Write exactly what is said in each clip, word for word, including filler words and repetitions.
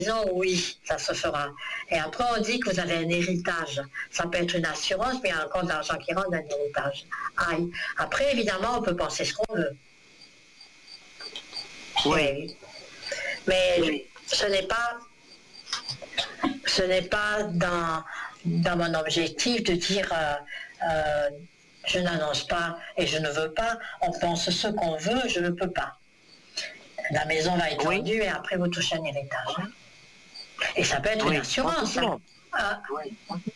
maison, oui, ça se fera. Et après, on dit que vous avez un héritage. Ça peut être une assurance, mais il y a encore de l'argent qui rentre dans l'héritage. Aïe. Après, évidemment, on peut penser ce qu'on veut. Oui. Oui. Mais oui. ce n'est pas, ce n'est pas dans, dans mon objectif de dire euh, euh, je n'annonce pas et je ne veux pas. On pense ce qu'on veut, je ne peux pas. La maison va être vendue oui. et après vous touchez un héritage. Hein. Et ça peut être oui. une assurance. Hein. Ah. Oui.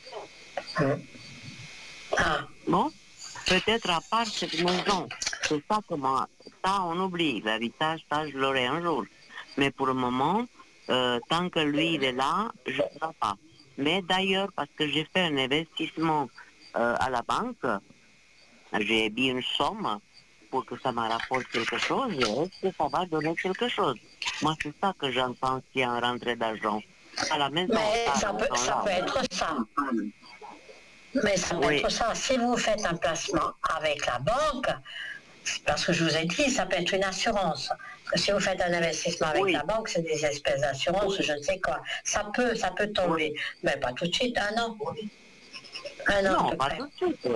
Ah. Bon, peut-être à part cette maison. C'est ça que moi, ça on oublie. L'héritage, ça je l'aurai un jour. Mais pour le moment, euh, tant que lui il est là, je ne sais pas. Mais d'ailleurs, parce que j'ai fait un investissement euh, à la banque, j'ai mis une somme pour que ça me rapporte quelque chose, et est-ce que ça va donner quelque chose? Moi, c'est ça que j'entends s'il y a un rentrée d'argent. À la maison, mais ça, ça, peut, ça peut être ça. Mais ça peut oui. être ça. Si vous faites un placement avec la banque, parce que je vous ai dit, ça peut être une assurance. Parce que si vous faites un investissement avec oui. la banque, c'est des espèces d'assurance, oui. je ne sais quoi. Ça peut, ça peut tomber. Oui. Mais pas tout de suite, un an. Un an. Non, pas tout de suite.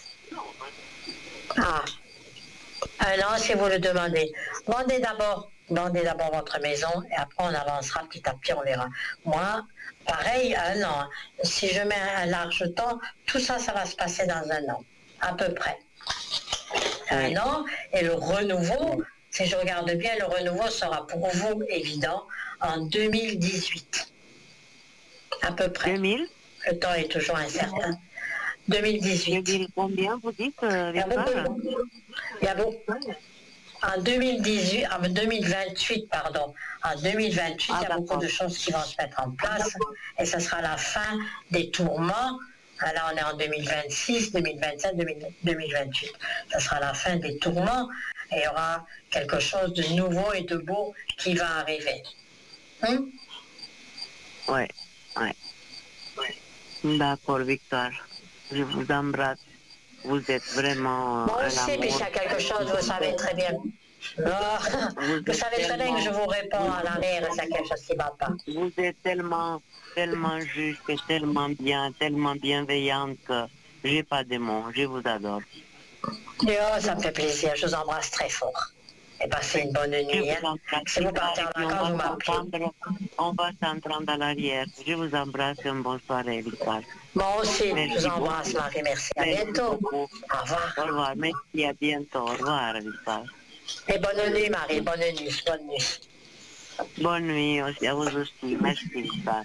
Ah. Un an, si vous le demandez. Vendez d'abord, vendez d'abord votre maison et après on avancera petit à petit, on verra. Moi, pareil, un an. Si je mets un large temps, tout ça, ça va se passer dans un an, à peu près. Un an, et le renouveau, si je regarde bien, le renouveau sera pour vous évident en deux mille dix-huit. À peu près. deux mille Le temps est toujours incertain. deux mille dix-huit. deux mille combien vous dites, euh, Il y a beaucoup. Il y a beaucoup. En deux mille dix-huit, en deux mille vingt-huit, pardon, en deux mille vingt-huit, ah, il y a beaucoup de choses qui vont se mettre en place et ce sera la fin des tourments. Là, on est en deux mille vingt-six, deux mille vingt-sept, deux mille vingt-huit. Ce sera la fin des tourments et il y aura quelque chose de nouveau et de beau qui va arriver. Hum? Oui, oui. D'accord, Victoire. Je vous embrasse. Vous êtes vraiment. Moi aussi, puis s'il y a quelque chose, vous savez très bien. Oh, vous, vous savez très bien que je vous réponds à l'arrière s'il y a quelque chose qui ne va pas. Vous êtes tellement, tellement juste et tellement bien, tellement bienveillante que j'ai pas de mots. Je vous adore. Oh, ça me fait plaisir. Je vous embrasse très fort. Et passez une bonne nuit. Hein. Si vous partez en vacances, vous m'appelez. On va s'entendre à l'arrière. Je vous embrasse et une bonne soirée, Victoire. Moi aussi, merci je vous embrasse, beaucoup. Marie. Merci. À merci bientôt. Beaucoup. Au revoir. Au revoir. Merci. À bientôt. Au revoir, Victoire. Et bonne nuit, Marie. Bonne nuit. Bonne nuit. Bonne nuit aussi. À vous aussi. Merci, Victoire.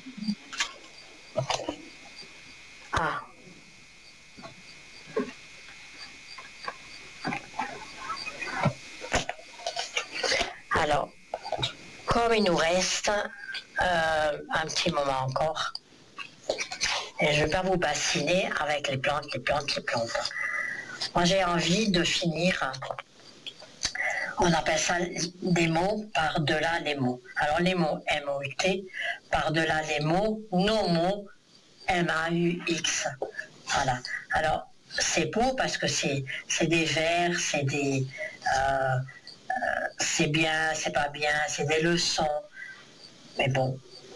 Ah. Alors, comme il nous reste euh, un petit moment encore, et je ne vais pas vous bassiner avec les plantes, les plantes, les plantes. Moi, j'ai envie de finir, on appelle ça des mots par-delà les mots. Alors, les mots M O U T, par-delà les mots, nos mots M A U X. Voilà. Alors, c'est beau parce que c'est, c'est des vers, c'est des... Euh, Euh, c'est bien, c'est pas bien, c'est des leçons. Mais bon,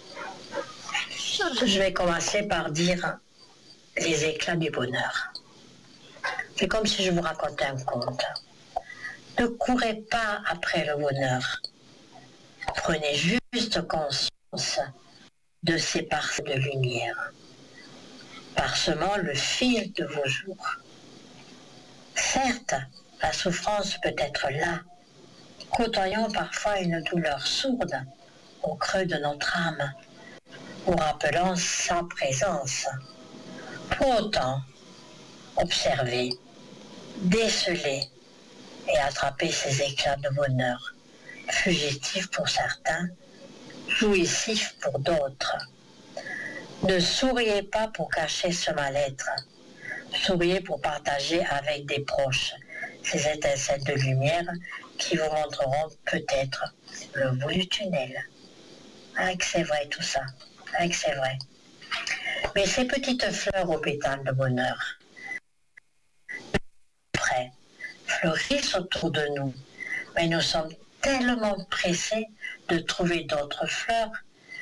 je vais commencer par dire les éclats du bonheur. C'est comme si je vous racontais un conte. Ne courez pas après le bonheur. Prenez juste conscience de ces parcelles de lumière, parsemant le fil de vos jours. Certes, la souffrance peut être là, côtoyons parfois une douleur sourde au creux de notre âme, ou rappelant sa présence. Pour autant, observer, déceler et attraper ces éclats de bonheur, fugitifs pour certains, jouissifs pour d'autres. Ne souriez pas pour cacher ce mal-être, souriez pour partager avec des proches ces étincelles de lumière qui vous montreront peut-être le bout du tunnel. Ah, que c'est vrai tout ça. Ah, que c'est vrai. Mais ces petites fleurs aux pétales de bonheur, près, fleurissent autour de nous. Mais nous sommes tellement pressés de trouver d'autres fleurs